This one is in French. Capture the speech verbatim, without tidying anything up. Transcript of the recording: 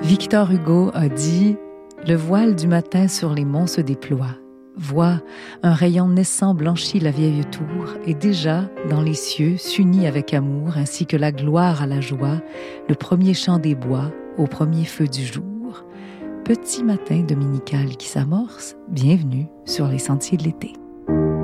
Victor Hugo a dit « Le voile du matin sur les monts se déploie. Vois, un rayon naissant blanchit la vieille tour, et déjà, dans les cieux, s'unit avec amour, ainsi que la gloire à la joie, le premier chant des bois au premier feu du jour. » Petit matin dominical qui s'amorce, bienvenue sur les sentiers de l'été.